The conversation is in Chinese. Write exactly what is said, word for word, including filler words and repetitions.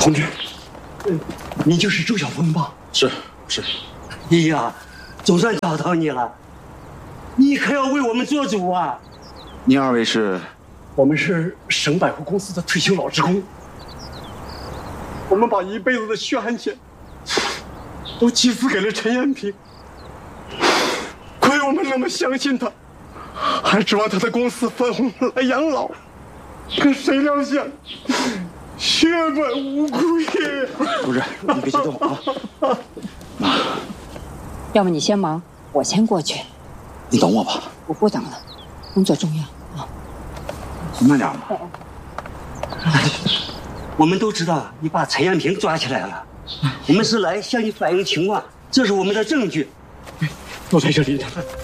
同志，嗯，你就是周晓峰吧？ 是是。 哎呀，总算找到你了，你可要为我们做主啊！ 您二位是？ 我们是省百货公司的退休老职工，我们把一辈子的血汗钱都寄付给了陈延平，亏我们那么相信他，还指望他的公司分红来养老，可谁料想血本无归。 同志，你别激动啊！妈， 要么你先忙，我先过去。 你等我吧。 我不等了，工作重要啊。 你慢点嘛。 我们都知道你把陈延平抓起来了，我们是来向你反映情况，这是我们的证据。都在这里呢。